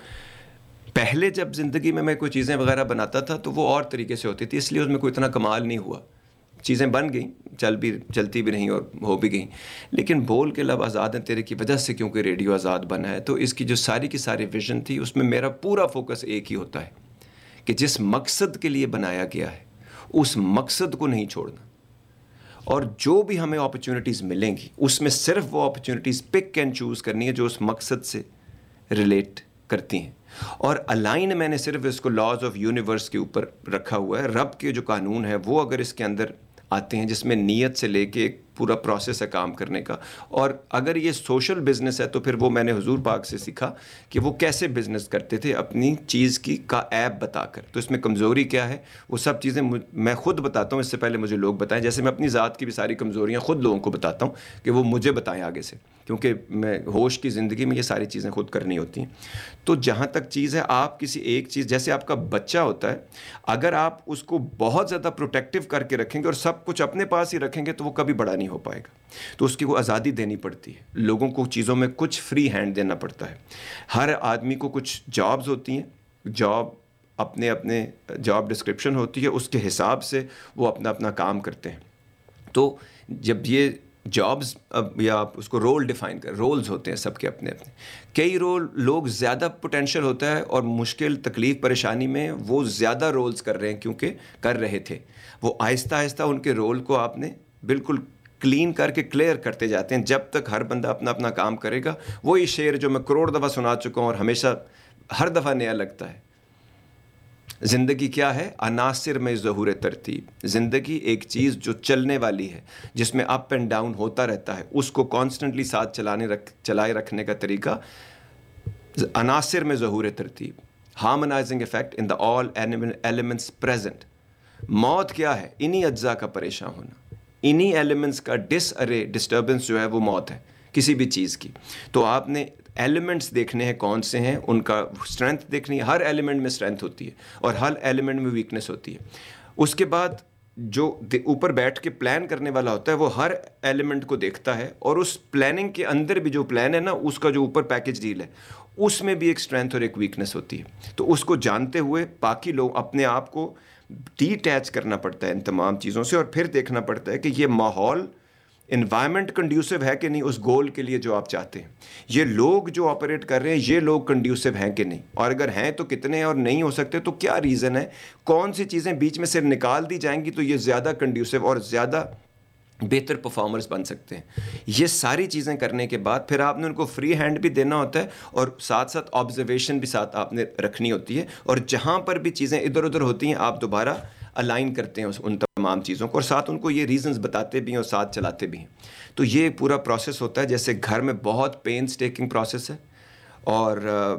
پہلے جب زندگی میں میں کوئی چیزیں وغیرہ بناتا تھا تو وہ اور طریقے سے ہوتی تھی، اس لیے اس میں کوئی اتنا کمال نہیں ہوا. چیزیں بن گئیں، چل بھی چلتی بھی رہیں اور ہو بھی گئیں، لیکن بول کے لب آزاد ہیں تیرے کی وجہ سے کیونکہ ریڈیو آزاد بنا ہے. تو اس کی جو ساری کی ساری ویژن تھی اس میں میرا پورا فوکس ایک ہی ہوتا ہے کہ جس مقصد کے لیے بنایا گیا ہے اس مقصد کو نہیں چھوڑنا، اور جو بھی ہمیں اپرچونٹیز ملیں گی اس میں صرف وہ اپرچونٹیز پک اینڈ چوز کرنی ہے جو اس مقصد سے ریلیٹ کرتی ہیں. اور الائن میں نے صرف اس کو لاز آف یونیورس کے اوپر رکھا ہوا ہے. رب کے جو قانون ہے وہ اگر اس کے اندر آتے ہیں جس میں نیت سے لے کے ایک پورا پروسیس ہے کام کرنے کا، اور اگر یہ سوشل بزنس ہے تو پھر وہ میں نے حضور پاک سے سیکھا کہ وہ کیسے بزنس کرتے تھے اپنی چیز کی کا ایپ بتا کر. تو اس میں کمزوری کیا ہے وہ سب چیزیں میں خود بتاتا ہوں، اس سے پہلے مجھے لوگ بتائیں. جیسے میں اپنی ذات کی بھی ساری کمزوریاں خود لوگوں کو بتاتا ہوں کہ وہ مجھے بتائیں آگے سے، کیونکہ میں ہوش کی زندگی میں یہ ساری چیزیں خود کرنی ہوتی ہیں. تو جہاں تک چیز ہے، آپ کسی ایک چیز، جیسے آپ کا بچہ ہوتا ہے، اگر آپ اس کو بہت زیادہ پروٹیکٹیو کر کے رکھیں گے اور سب کچھ اپنے پاس ہی رکھیں گے تو وہ کبھی بڑا نہیں ہو پائے گا. تو اس کی کو آزادی دینی پڑتی ہے، لوگوں کو چیزوں میں کچھ فری ہینڈ دینا پڑتا ہے. ہر آدمی کو کچھ جابز ہوتی ہیں، جاب اپنے اپنے جاب ڈسکرپشن ہوتی ہے، اس کے حساب سے وہ اپنا اپنا کام کرتے ہیں. تو جب یہ جابز اب یا آپ اس کو رول ڈیفائن کر، رولز ہوتے ہیں سب کے اپنے اپنے. کئی رول لوگ زیادہ پوٹینشیل ہوتا ہے اور مشکل تکلیف پریشانی میں وہ زیادہ رولز کر رہے ہیں کیونکہ کر رہے تھے. وہ آہستہ آہستہ ان کے رول کو آپ نے بالکل کلین کر کے کلیئر کرتے جاتے ہیں. جب تک ہر بندہ اپنا اپنا کام کرے گا، وہی شعر جو میں کروڑ دفعہ سنا چکا ہوں اور ہمیشہ ہر دفعہ نیا لگتا ہے، زندگی کیا ہے؟ عناصر میں ظہور ترتیب. زندگی ایک چیز جو چلنے والی ہے، جس میں اپ اینڈ ڈاؤن ہوتا رہتا ہے، اس کو کانسٹنٹلی ساتھ چلانے رکھ چلائے رکھنے کا طریقہ عناصر میں ظہور ترتیب، ہارمونائزنگ افیکٹ ان دا آل ایلیمنٹس پریزنٹ. موت کیا ہے؟ انہی اجزاء کا پریشان ہونا، انہی ایلیمنٹس کا ڈس ارے ڈسٹربنس جو ہے وہ موت ہے کسی بھی چیز کی. تو آپ نے ایلیمنٹس دیکھنے ہیں کون سے ہیں، ان کا اسٹرینتھ دیکھنی ہے. ہر ایلیمنٹ میں اسٹرینتھ ہوتی ہے اور ہر ایلیمنٹ میں ویکنس ہوتی ہے. اس کے بعد جو اوپر بیٹھ کے پلان کرنے والا ہوتا ہے وہ ہر ایلیمنٹ کو دیکھتا ہے، اور اس پلاننگ کے اندر بھی جو پلان ہے نا، اس کا جو اوپر پیکج ڈیل ہے اس میں بھی ایک اسٹرینتھ اور ایک ویکنس ہوتی ہے. تو اس کو جانتے ہوئے باقی لوگ اپنے آپ کو ڈی اٹیچ کرنا پڑتا ہے ان تمام چیزوں سے، اور پھر دیکھنا پڑتا ہے کہ یہ ماحول انوائرمنٹ کنڈیوسو ہے کہ نہیں اس گول کے لیے جو آپ چاہتے ہیں. یہ لوگ جو آپریٹ کر رہے ہیں یہ لوگ کنڈیوسو ہیں کہ نہیں، اور اگر ہیں تو کتنے، اور نہیں ہو سکتے تو کیا ریزن ہے، کون سی چیزیں بیچ میں سے نکال دی جائیں گی تو یہ زیادہ کنڈیوسو اور زیادہ بہتر پرفارمرز بن سکتے ہیں. یہ ساری چیزیں کرنے کے بعد پھر آپ نے ان کو فری ہینڈ بھی دینا ہوتا ہے اور ساتھ ساتھ آبزرویشن بھی ساتھ آپ نے رکھنی ہوتی ہے، اور جہاں پر بھی چیزیں ادھر ادھر ہوتی ہیں آپ دوبارہ الائن کرتے ہیں ان تمام چیزوں کو، اور ساتھ ان کو یہ ریزنز بتاتے بھی ہیں اور ساتھ چلاتے بھی ہیں. تو یہ پورا پروسیس ہوتا ہے جیسے گھر میں بہت پینس ٹیکنگ پروسیس ہے، اور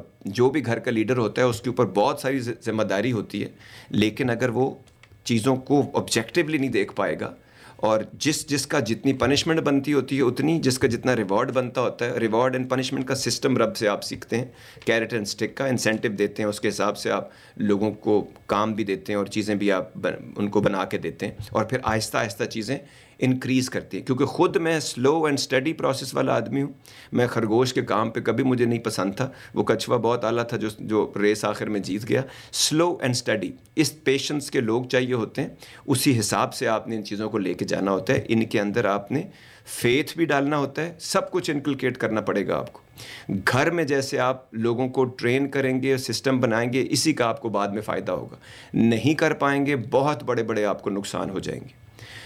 جو بھی گھر کا لیڈر ہوتا ہے اس کے اوپر بہت ساری ذمہ داری ہوتی ہے. لیکن اگر وہ چیزوں کو آبجیکٹیولی نہیں دیکھ پائے گا، اور جس جس کا جتنی پنشمنٹ بنتی ہوتی ہے اتنی جس کا جتنا ریوارڈ بنتا ہوتا ہے، ریوارڈ اینڈ پنشمنٹ کا سسٹم رب سے آپ سیکھتے ہیں، کیرٹ اینڈ اسٹک کا انسینٹیو دیتے ہیں، اس کے حساب سے آپ لوگوں کو کام بھی دیتے ہیں اور چیزیں بھی آپ ان کو بنا کے دیتے ہیں، اور پھر آہستہ آہستہ چیزیں انکریز کرتی ہیں. کیونکہ خود میں سلو اینڈ اسٹڈی پروسیس والا آدمی ہوں. میں خرگوش کے کام پہ کبھی مجھے نہیں پسند تھا، وہ کچھوا بہت اعلیٰ تھا جو جو ریس آخر میں جیت گیا. Slow and study, us patience کے لوگ چاہیے ہوتے ہیں، اسی حساب سے آپ نے ان چیزوں کو لے کے جانا ہوتا ہے. ان کے اندر آپ نے فیتھ بھی ڈالنا ہوتا ہے، سب کچھ انکلکیٹ کرنا پڑے گا آپ کو. گھر میں جیسے آپ لوگوں کو ٹرین کریں گے، سسٹم بنائیں گے، اسی کا آپ کو بعد میں فائدہ ہوگا. نہیں کر پائیں گے بہت بڑے بڑے آپ کو نقصان ہو جائیں گے.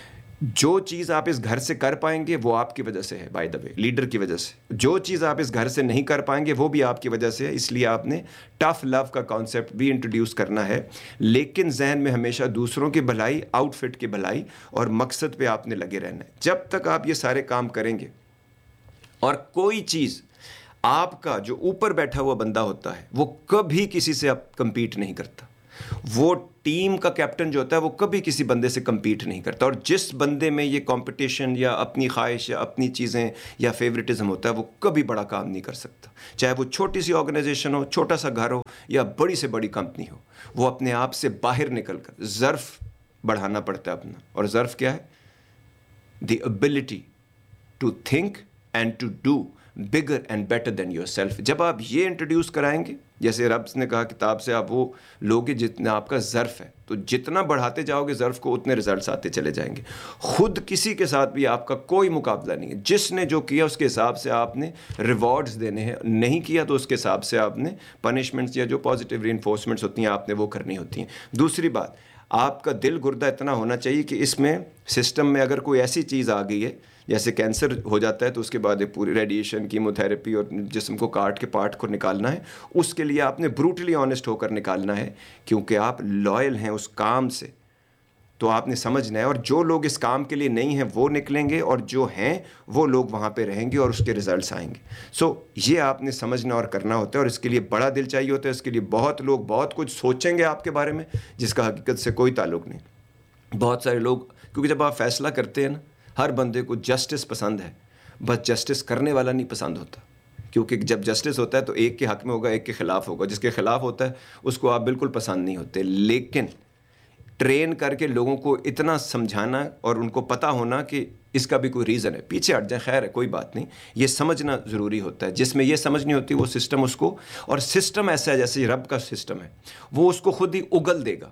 جو چیز آپ اس گھر سے کر پائیں گے وہ آپ کی وجہ سے ہے، بائی دا وے لیڈر کی وجہ سے. جو چیز آپ اس گھر سے نہیں کر پائیں گے وہ بھی آپ کی وجہ سے ہے. اس لیے آپ نے ٹف لو کا کانسیپٹ بھی انٹروڈیوس کرنا ہے، لیکن ذہن میں ہمیشہ دوسروں کی بھلائی، آؤٹ فٹ کی بھلائی اور مقصد پہ آپ نے لگے رہنا ہے. جب تک آپ یہ سارے کام کریں گے اور کوئی چیز آپ کا جو اوپر بیٹھا ہوا بندہ ہوتا ہے وہ کبھی کسی سے اب کمپیٹ نہیں کرتا. وہ ٹیم کا کیپٹن جو ہوتا ہے وہ کبھی کسی بندے سے کمپیٹ نہیں کرتا. اور جس بندے میں یہ کمپٹیشن یا اپنی خواہش یا اپنی چیزیں یا فیوریٹزم ہوتا ہے وہ کبھی بڑا کام نہیں کر سکتا. چاہے وہ چھوٹی سی آرگنائزیشن ہو, چھوٹا سا گھر ہو یا بڑی سے بڑی کمپنی ہو, وہ اپنے آپ سے باہر نکل کر ظرف بڑھانا پڑتا ہے اپنا. اور ظرف کیا ہے؟ The ability to think and to do bigger and better than your self. جب آپ یہ انٹروڈیوس کرائیں گے, جیسے رب نے کہا کتاب سے, آپ وہ لوگ جتنا آپ کا ظرف ہے, تو جتنا بڑھاتے جاؤ گے ظرف کو اتنے ریزلٹس آتے چلے جائیں گے. خود کسی کے ساتھ بھی آپ کا کوئی مقابلہ نہیں ہے. جس نے جو کیا اس کے حساب سے آپ نے ریوارڈز دینے ہیں, نہیں کیا تو اس کے حساب سے آپ نے پنشمنٹس یا جو پازیٹیو ری انفورسمنٹس ہوتی ہیں آپ نے وہ کرنی ہوتی ہیں. دوسری بات, آپ کا دل گردہ اتنا ہونا چاہیے کہ اس میں سسٹم میں اگر کوئی ایسی چیز آ گئی ہے جیسے کینسر ہو جاتا ہے تو اس کے بعد پوری ریڈیشن کیموتھیراپی اور جسم کو کاٹ کے پارٹ کو نکالنا ہے, اس کے لیے آپ نے بروٹلی آنیسٹ ہو کر نکالنا ہے کیونکہ آپ لائل ہیں اس کام سے. تو آپ نے سمجھنا ہے, اور جو لوگ اس کام کے لیے نہیں ہیں وہ نکلیں گے اور جو ہیں وہ لوگ وہاں پہ رہیں گے اور اس کے ریزلٹس آئیں گے. سو so, یہ آپ نے سمجھنا اور کرنا ہوتا ہے, اور اس کے لیے بڑا دل چاہیے ہوتا ہے. اس کے لیے بہت لوگ بہت کچھ سوچیں گے آپ کے بارے میں جس کا حقیقت سے کوئی تعلق نہیں. بہت سارے لوگ, کیونکہ جب آپ فیصلہ کرتے ہیں نا, ہر بندے کو جسٹس پسند ہے, بس جسٹس کرنے والا نہیں پسند ہوتا. کیونکہ جب جسٹس ہوتا ہے تو ایک کے حق میں ہوگا, ایک کے خلاف ہوگا. جس کے خلاف ہوتا ہے اس کو آپ بالکل پسند نہیں ہوتے. لیکن ٹرین کر کے لوگوں کو اتنا سمجھانا اور ان کو پتہ ہونا کہ اس کا بھی کوئی ریزن ہے, پیچھے ہٹ جائیں خیر ہے کوئی بات نہیں, یہ سمجھنا ضروری ہوتا ہے. جس میں یہ سمجھ نہیں ہوتی وہ سسٹم اس کو, اور سسٹم ایسا ہے جیسے رب کا سسٹم ہے, وہ اس کو خود ہی اگل دے گا.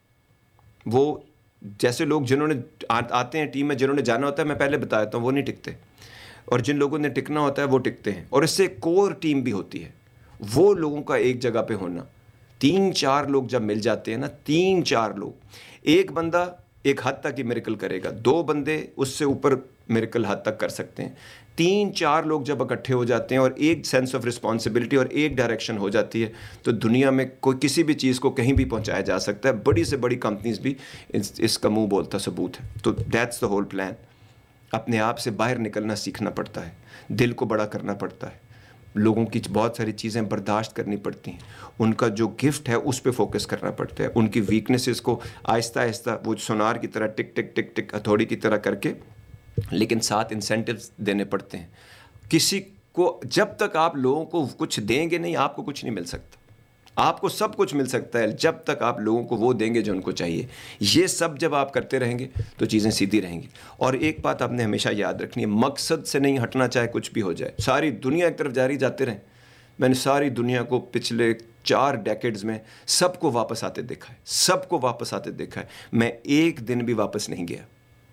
وہ جیسے لوگ جنہوں نے آتے ہیں ٹیم میں, جنہوں نے جانا ہوتا ہے, میں پہلے بتا دیتا ہوں, وہ نہیں ٹکتے, اور جن لوگوں نے ٹکنا ہوتا ہے وہ ٹکتے ہیں. اور اس سے کور ٹیم بھی ہوتی ہے, وہ لوگوں کا ایک جگہ پہ ہونا. تین چار لوگ جب مل جاتے ہیں نا, تین چار لوگ, ایک بندہ ایک حد تک ہی میریکل کرے گا, دو بندے اس سے اوپر میریکل حد تک کر سکتے ہیں. تین چار لوگ جب اکٹھے ہو جاتے ہیں اور ایک سینس آف رسپانسبلٹی اور ایک ڈائریکشن ہو جاتی ہے, تو دنیا میں کوئی کسی بھی چیز کو کہیں بھی پہنچایا جا سکتا ہے. بڑی سے بڑی کمپنیز بھی اس کا منہ بولتا ثبوت ہے. تو دیٹس دا ہول پلان. اپنے آپ سے باہر نکلنا سیکھنا پڑتا ہے, دل کو بڑا کرنا پڑتا ہے, لوگوں کی بہت ساری چیزیں برداشت کرنی پڑتی ہیں, ان کا جو گفٹ ہے اس پہ فوکس کرنا پڑتا ہے, ان کی ویکنیسز کو آہستہ آہستہ وہ سونار کی طرح ٹک ٹک ٹک ٹک ہتھوڑی کی طرح کر کے, لیکن ساتھ انسینٹیوز دینے پڑتے ہیں. کسی کو جب تک آپ لوگوں کو کچھ دیں گے نہیں, آپ کو کچھ نہیں مل سکتا. آپ کو سب کچھ مل سکتا ہے جب تک آپ لوگوں کو وہ دیں گے جو ان کو چاہیے. یہ سب جب آپ کرتے رہیں گے تو چیزیں سیدھی رہیں گی. اور ایک بات آپ نے ہمیشہ یاد رکھنی ہے, مقصد سے نہیں ہٹنا, چاہے کچھ بھی ہو جائے. ساری دنیا ایک طرف جاری جاتے رہیں. میں نے ساری دنیا کو پچھلے چار ڈیکیڈز میں سب کو واپس آتے دیکھا ہے, سب کو واپس آتے دیکھا ہے. میں ایک دن بھی واپس نہیں گیا,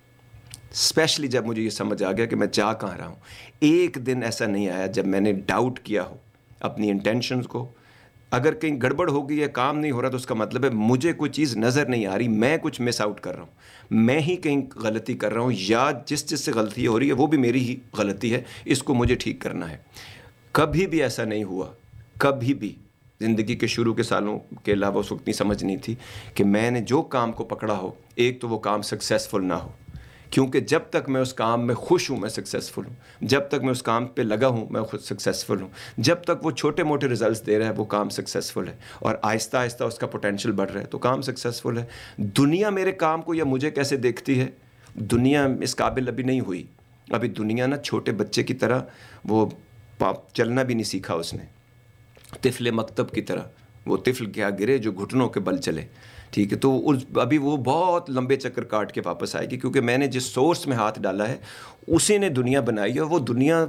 اسپیشلی جب مجھے یہ سمجھ آ گیا کہ میں جا کہاں رہا ہوں. ایک دن ایسا نہیں آیا جب میں نے ڈاؤٹ کیا ہو اپنی انٹینشنز کو. اگر کہیں گڑبڑ ہو گئی ہے, کام نہیں ہو رہا, تو اس کا مطلب ہے مجھے کوئی چیز نظر نہیں آ رہی, میں کچھ مس آؤٹ کر رہا ہوں, میں ہی کہیں غلطی کر رہا ہوں, یا جس جس سے غلطی ہو رہی ہے وہ بھی میری ہی غلطی ہے, اس کو مجھے ٹھیک کرنا ہے. کبھی بھی ایسا نہیں ہوا, کبھی بھی زندگی کے شروع کے سالوں کے علاوہ اس وقت نہیں سمجھ نہیں تھی کہ میں نے جو کام کو پکڑا ہو, ایک تو وہ کام سکسیزفل نہ ہو. کیونکہ جب تک میں اس کام میں خوش ہوں میں سکسیزفل ہوں, جب تک میں اس کام پہ لگا ہوں میں خود سکسیزفل ہوں, جب تک وہ چھوٹے موٹے ریزلٹس دے رہا ہے وہ کام سکسیزفل ہے, اور آہستہ آہستہ اس کا پوٹینشیل بڑھ رہا ہے تو کام سکسیزفل ہے. دنیا میرے کام کو یا مجھے کیسے دیکھتی ہے, دنیا اس قابل ابھی نہیں ہوئی. ابھی دنیا نا چھوٹے بچے کی طرح, وہ چلنا بھی نہیں سیکھا اس نے, طفل مکتب کی طرح. وہ طفل کیا گرے جو گھٹنوں کے بل چلے, ٹھیک ہے. تو ابھی وہ بہت لمبے چکر کاٹ کے واپس آئے گی, کیونکہ میں نے جس سورس میں ہاتھ ڈالا ہے اسی نے دنیا بنائی ہے. وہ دنیا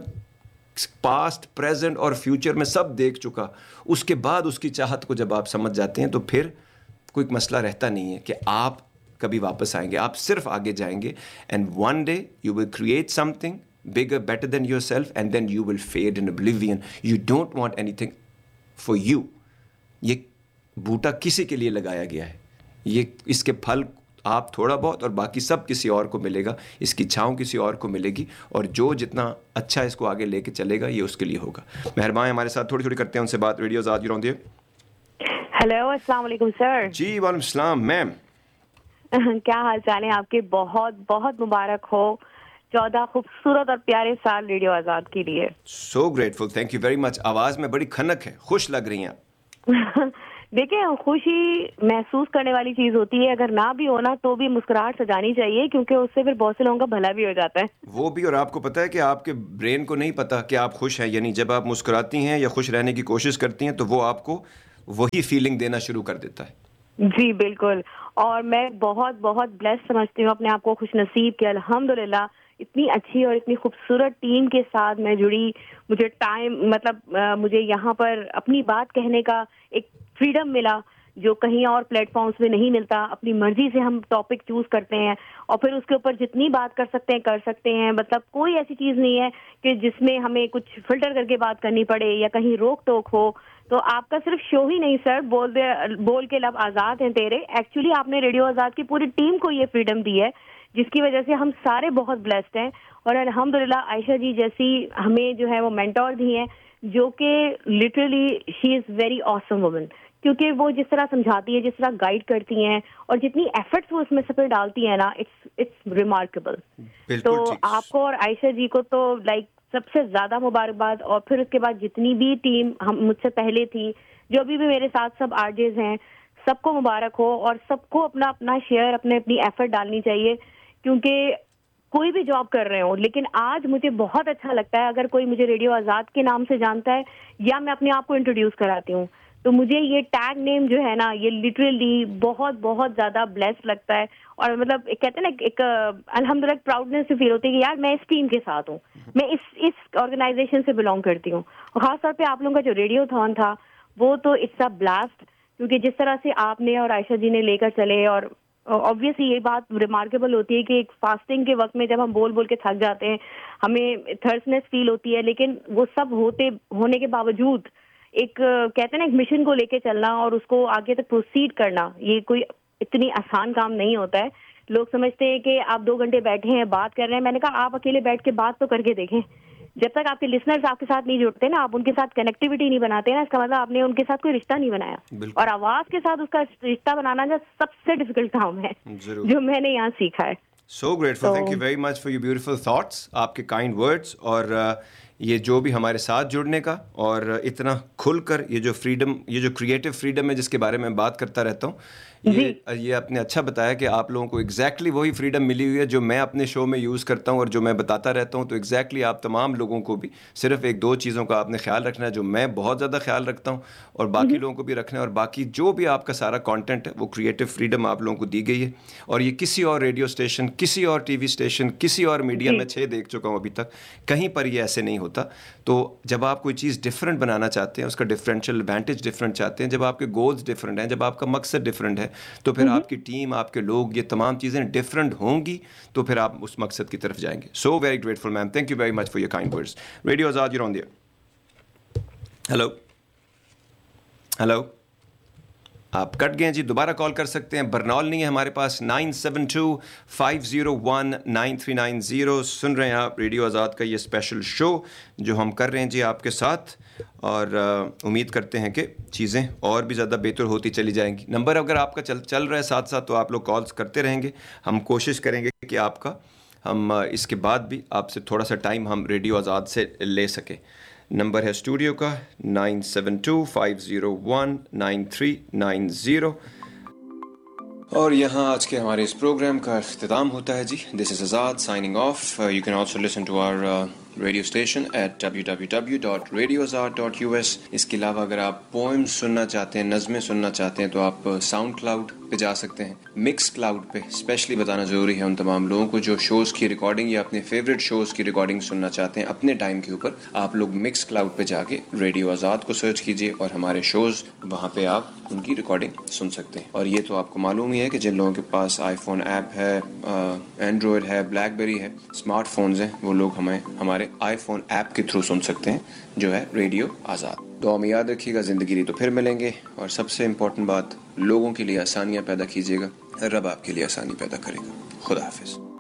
پاسٹ, پریزنٹ اور فیوچر میں سب دیکھ چکا. اس کے بعد اس کی چاہت کو جب آپ سمجھ جاتے ہیں تو پھر کوئی مسئلہ رہتا نہیں ہے کہ آپ کبھی واپس آئیں گے. آپ صرف آگے جائیں گے, and one day you will create some thing bigger, better than yourself, and then you will fade in oblivion. You don't want anything for you. یہ بوٹا کسی کے لیے لگایا گیا ہے, یہ اس کے پھل آپ تھوڑا بہت اور باقی سب کسی اور کو ملے گا, اس کی چھاؤں کسی اور کو ملے گی, اور جو جتنا اچھا اس کو آگے لے کے چلے گا یہ اس کے لیے ہوگا. مہربان ہمارے ساتھ تھوڑی تھوڑی کرتے ہیں ان سے بات. ریڈیو آزاد یوں دیے. ہیلو, السلام علیکم سر. جی وعلیکم السلام میم. کیا حال چال ہے آپ کے؟ بہت بہت مبارک ہو چودہ خوبصورت اور پیارے سال ریڈیو آزاد کے لیے. So grateful, thank you very much. آواز میں بڑی کھنک ہے, خوش لگ رہی ہیں. دیکھیں, خوشی محسوس کرنے والی چیز ہوتی ہے, اگر نہ بھی ہونا تو بھی مسکراہٹ سجانی چاہیے, کیونکہ اس سے پھر بہت سے لوگوں کا بھلا بھی ہو جاتا ہے. وہ بھی, اور آپ کو پتہ ہے کہ آپ کے برین کو نہیں پتا کہ آپ خوش ہیں, یعنی جب آپ مسکراتی ہیں یا خوش رہنے کی کوشش کرتی ہیں تو وہ آپ کو وہی فیلنگ دینا شروع کر دیتا ہے. جی بالکل, اور میں بہت بہت بلیس سمجھتی ہوں اپنے آپ کو, خوش نصیب کہ الحمدللہ اتنی اچھی اور اتنی خوبصورت ٹیم کے ساتھ میں جڑی. مجھے ٹائم مطلب مجھے یہاں پر اپنی بات کہنے کا ایک فریڈم ملا جو کہیں اور پلیٹ فارمز میں نہیں ملتا. اپنی مرضی سے ہم ٹاپک چوز کرتے ہیں اور پھر اس کے اوپر جتنی بات کر سکتے ہیں کر سکتے ہیں. مطلب کوئی ایسی چیز نہیں ہے کہ جس میں ہمیں کچھ فلٹر کر کے بات کرنی پڑے یا کہیں روک ٹوک ہو. تو آپ کا صرف شو ہی نہیں سر, بول دے بول کے لب آزاد ہیں تیرے, ایکچولی آپ نے ریڈیو آزاد کی پوری ٹیم کو یہ فریڈم دی ہے جس کی وجہ سے ہم سارے بہت بلیسڈ ہیں. اور الحمدللہ عائشہ جی جیسی ہمیں جو ہے وہ مینٹور بھی ہیں, جو کہ literally she is very Assam women, کیونکہ وہ جس طرح سمجھاتی ہے, جس طرح گائیڈ کرتی ہیں, اور جتنی ایفرٹس وہ اس میں سب ڈالتی ہیں نا, اٹس اٹس ریمارکیبل. تو آپ کو اور عائشہ جی کو تو لائک سب سے زیادہ مبارکباد, اور پھر اس کے بعد جتنی بھی ٹیم ہم مجھ سے پہلے تھی, جو ابھی بھی میرے ساتھ سب آرجز ہیں, سب کو مبارک ہو, اور سب کو اپنا اپنا شیئر, اپنے اپنی ایفرٹ ڈالنی چاہیے. کیونکہ کوئی بھی جاب کر رہے ہوں, لیکن آج مجھے بہت اچھا لگتا ہے اگر کوئی مجھے ریڈیو آزاد کے نام سے جانتا ہے یا میں اپنے آپ کو انٹروڈیوس کراتی ہوں, تو مجھے یہ ٹیگ نیم جو ہے نا, یہ لٹرلی بہت بہت زیادہ بلیس لگتا ہے. اور مطلب کہتے ہیں نا ایک الحمدللہ پراؤڈنیس سے فیل ہوتی ہے کہ یار میں اس ٹیم کے ساتھ ہوں, میں اس اس آرگنائزیشن سے بلانگ کرتی ہوں. اور خاص طور پہ آپ لوگوں کا جو ریڈیو تھون تھا وہ تو اٹس اے بلاسٹ, کیونکہ جس طرح سے آپ نے اور عائشہ جی نے لے کر چلے, اور obviously یہ بات ریمارکیبل ہوتی ہے کہ ایک فاسٹنگ کے وقت میں جب ہم بول بول کے تھک جاتے ہیں, ہمیں تھرسنس فیل ہوتی ہے, لیکن وہ سب ہوتے ہونے کے باوجود ایک کہتے ہیں نا ایک مشن کو لے کے چلنا اور اس کو آگے تک پروسیڈ کرنا, یہ کوئی اتنی آسان کام نہیں ہوتا ہے. لوگ سمجھتے ہیں کہ آپ دو گھنٹے بیٹھے ہیں بات کر رہے ہیں, میں نے کہا آپ اکیلے بیٹھ کے بات تو کر کے دیکھیں. جب تک آپ کے لسنرز آپ کے ساتھ نہیں جڑتے نا, آپ ان کے ساتھ کنیکٹیوٹی نہیں بناتے نا, اس کا مطلب آپ نے ان کے ساتھ کوئی رشتہ نہیں بنایا. اور آواز کے ساتھ اس کا رشتہ بنانا جو سب سے ڈیفیکلٹ کام ہے, جو میں نے یہاں سیکھا ہے. So grateful, thank you very much for your beautiful thoughts, آپ کے کائنڈ ورڈس, اور یہ جو بھی ہمارے ساتھ جڑنے کا اور اتنا کھل کر یہ جو فریڈم, یہ جو کریٹو فریڈم ہے جس کے بارے میں بات کرتا رہتا ہوں, یہ یہ آپ نے اچھا بتایا کہ آپ لوگوں کو ایگزیکٹلی وہی فریڈم ملی ہوئی ہے جو میں اپنے شو میں یوز کرتا ہوں اور جو میں بتاتا رہتا ہوں. تو ایگزیکٹلی آپ تمام لوگوں کو بھی صرف ایک دو چیزوں کا آپ نے خیال رکھنا ہے جو میں بہت زیادہ خیال رکھتا ہوں, اور باقی لوگوں کو بھی رکھنا ہے. اور باقی جو بھی آپ کا سارا کانٹینٹ ہے وہ کریٹو فریڈم آپ لوگوں کو دی گئی ہے, اور یہ کسی اور ریڈیو اسٹیشن, کسی اور ٹی وی اسٹیشن, کسی اور میڈیا میں چھ دیکھ چکا ہوں ابھی تک, کہیں پر یہ ایسے نہیں ہوتا. تو جب آپ کوئی چیز ڈفرینٹ بنانا چاہتے ہیں, اس کا ڈفرینشیل ایڈوانٹیج ڈفرینٹ چاہتے ہیں, جب آپ کے گولز ڈفرینٹ ہیں, جب آپ کا مقصد ڈفرینٹ ہے, تو پھر آپ کی ٹیم, آپ کے لوگ, یہ تمام چیزیں ڈفرینٹ ہوں گی, تو پھر آپ اس مقصد کی طرف جائیں گے. So very grateful ma'am, thank you very much for your kind words. Radio Azad, you on the year. Hello hello آپ کٹ گئے جی, دوبارہ کال کر سکتے ہیں. برنال نہیں ہے ہمارے پاس. Nine seven to five zero one nine three nine zero. سن رہے ہیں آپ ریڈیو آزاد کا یہ اسپیشل شو جو ہم کر رہے ہیں جی آپ کے ساتھ, اور امید کرتے ہیں کہ چیزیں اور بھی زیادہ بہتر ہوتی چلی جائیں گی. نمبر اگر آپ کا چل چل رہا ہے ساتھ ساتھ تو آپ لوگ کالز کرتے رہیں گے. ہم کوشش کریں گے کہ آپ کا ہم اس کے بعد بھی آپ سے تھوڑا سا ٹائم ہم ریڈیو آزاد سے لے سکیں. نمبر ہے اسٹوڈیو کا nine seven to five zero one nine three nine zero. اور یہاں آج کے ہمارے اس پروگرام کا اختتام ہوتا ہے جی. دس از آزاد signing off. You can also listen to our radio station at W W W dot radio Azad dot U S. اس کے علاوہ اگر آپ پوئم سننا چاہتے ہیں, نظمیں سننا چاہتے ہیں, تو آپ ساؤنڈ کلاؤڈ پہ جا سکتے ہیں. مکس کلاؤڈ پہ اسپیشلی بتانا ضروری ہے ان تمام لوگوں کو جو شوز کی ریکارڈنگ یا اپنے فیوریٹ شوز کی ریکارڈنگ سننا چاہتے ہیں اپنے ٹائم کے اوپر, آپ لوگ مکس کلاؤڈ پہ جا کے ریڈیو آزاد کو سرچ کیجیے اور ہمارے شوز وہاں پہ آپ ان کی ریکارڈنگ سن سکتے ہیں. اور یہ تو آپ کو معلوم ہی ہے کہ جن لوگوں کے پاس آئی فون ایپ ہے, اینڈرائڈ ہے, بلیک بیری ہے, اسمارٹ فونز ہیں, وہ لوگ ہمیں ہمارے آئی فون ایپ کے تھرو سن سکتے ہیں جو ہے ریڈیو آزاد. دعا میں یاد رکھیے گا, زندگی لی تو پھر ملیں گے. اور سب سے امپورٹنٹ بات, لوگوں کے لیے آسانیاں پیدا کیجیے گا, رب آپ کے لیے آسانی پیدا کرے گا. خدا حافظ.